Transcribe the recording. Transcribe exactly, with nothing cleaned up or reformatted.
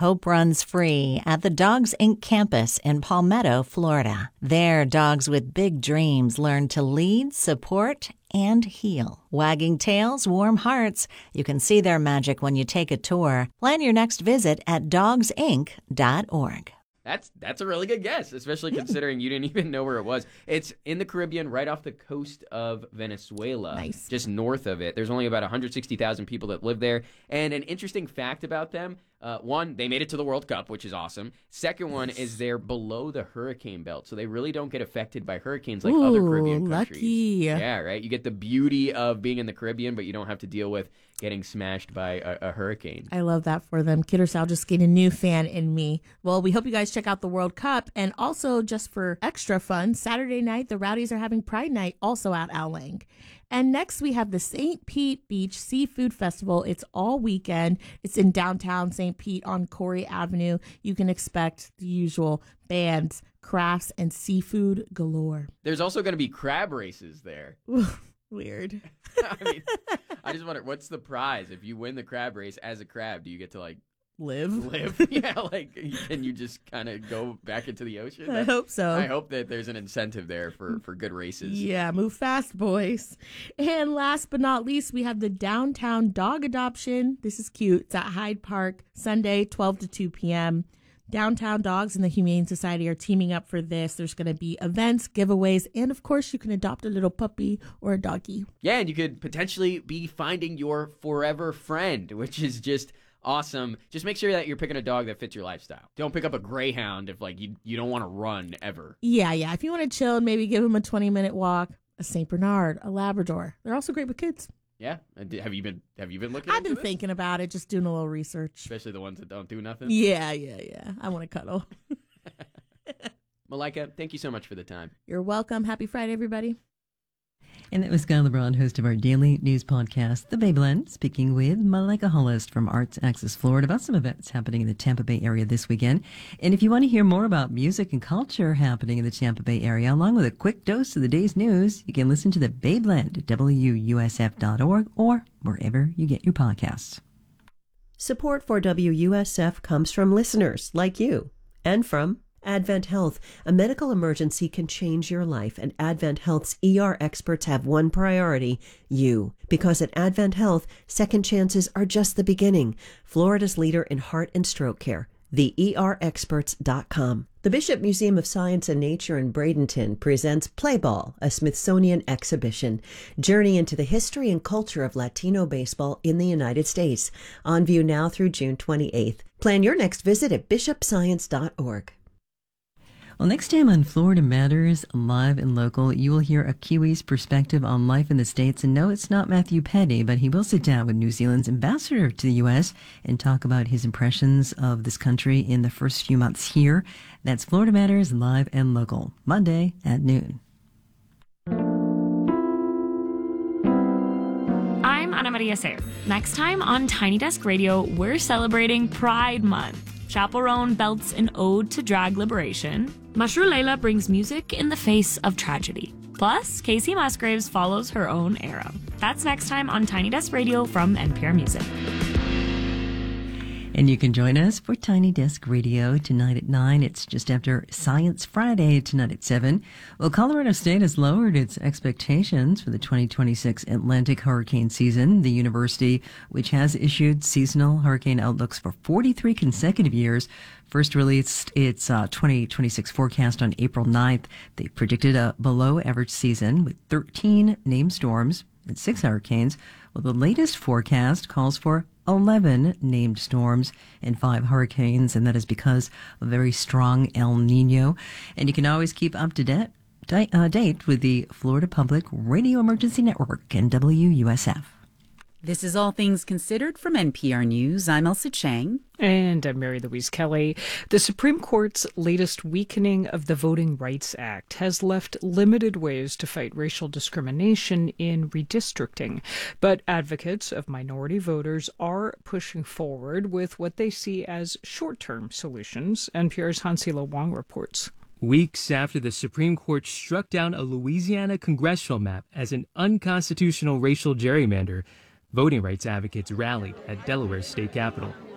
Hope runs free at the Dogs Incorporated campus in Palmetto, Florida. There, dogs with big dreams learn to lead, support, and heal. Wagging tails, warm hearts. You can see their magic when you take a tour. Plan your next visit at dogs inc dot org. That's that's a really good guess, especially considering you didn't even know where it was. It's in the Caribbean, right off the coast of Venezuela, nice. Just north of it. There's only about one hundred sixty thousand people that live there. And an interesting fact about them, uh, one, they made it to the World Cup, which is awesome. Second one is they're below the hurricane belt, so they really don't get affected by hurricanes like Ooh, other Caribbean countries. Lucky. Yeah, right? You get the beauty of being in the Caribbean, but you don't have to deal with getting smashed by a, a hurricane. I love that for them. Kidder Sal just gained a new fan in me. Well, we hope you guys check out the World Cup. And also, just for extra fun, Saturday night, the Rowdies are having Pride Night also at Owl Lang. And next, we have the Saint Pete Beach Seafood Festival. It's all weekend. It's in downtown Saint Pete on Corey Avenue. You can expect the usual bands, crafts, and seafood galore. There's also going to be crab races there. Weird. I mean, I just wonder, what's the prize? If you win the crab race as a crab, do you get to, like, live? Live? Yeah, like, can you just kind of go back into the ocean? I hope so. I hope that there's an incentive there for, for good races. Yeah, move fast, boys. And last but not least, we have the downtown dog adoption. This is cute. It's at Hyde Park, Sunday, twelve to two p.m. Downtown Dogs and the Humane Society are teaming up for this. There's going to be events, giveaways, and of course, you can adopt a little puppy or a doggy. Yeah, and you could potentially be finding your forever friend, which is just awesome. Just make sure that you're picking a dog that fits your lifestyle. Don't pick up a greyhound if like you, you don't want to run ever. Yeah, yeah. If you want to chill and maybe give him a twenty-minute walk, a Saint Bernard, a Labrador. They're also great with kids. Yeah, have you been have you been looking? I've into been this? thinking about it, just doing a little research. Especially the ones that don't do nothing. Yeah, yeah, yeah. I want to cuddle. Malika, thank you so much for the time. You're welcome. Happy Friday, everybody. And that was Guy LeBron, host of our daily news podcast, The Bay Blend, speaking with Malika Hollis from Arts Access Florida about some events happening in the Tampa Bay area this weekend. And if you want to hear more about music and culture happening in the Tampa Bay area, along with a quick dose of the day's news, you can listen to The Bay Blend at W U S F dot org or wherever you get your podcasts. Support for W U S F comes from listeners like you and from Advent Health. A medical emergency can change your life, and Advent Health's E R experts have one priority, you. Because at Advent Health, second chances are just the beginning. Florida's leader in heart and stroke care, the E R experts dot com. The Bishop Museum of Science and Nature in Bradenton presents Play Ball, a Smithsonian exhibition. Journey into the history and culture of Latino baseball in the United States. On view now through June twenty-eighth. Plan your next visit at bishop science dot org. Well, next time on Florida Matters, live and local, you will hear a Kiwi's perspective on life in the States. And no, it's not Matthew Petty, but he will sit down with New Zealand's ambassador to the U S and talk about his impressions of this country in the first few months here. That's Florida Matters, live and local, Monday at noon. I'm Ana Maria Sayer. Next time on Tiny Desk Radio, we're celebrating Pride Month. Chaperone belts an ode to drag liberation. Mashru Leila brings music in the face of tragedy. Plus, Casey Musgraves follows her own era. That's next time on Tiny Desk Radio from N P R Music. And you can join us for Tiny Desk Radio tonight at nine. It's just after Science Friday tonight at seven. Well, Colorado State has lowered its expectations for the twenty twenty-six Atlantic hurricane season. The university, which has issued seasonal hurricane outlooks for forty-three consecutive years, first released its uh, twenty twenty-six forecast on April ninth. They predicted a below-average season with thirteen named storms and six hurricanes. Well, the latest forecast calls for eleven named storms and five hurricanes, and that is because of a very strong El Nino. And you can always keep up to date, uh, date with the Florida Public Radio Emergency Network and W U S F. This is All Things Considered from N P R News. I'm Elsa Chang. And I'm Mary Louise Kelly. The Supreme Court's latest weakening of the Voting Rights Act has left limited ways to fight racial discrimination in redistricting. But advocates of minority voters are pushing forward with what they see as short-term solutions. N P R's Hansila Wong reports. Weeks after the Supreme Court struck down a Louisiana congressional map as an unconstitutional racial gerrymander, voting rights advocates rallied at Delaware's state capitol.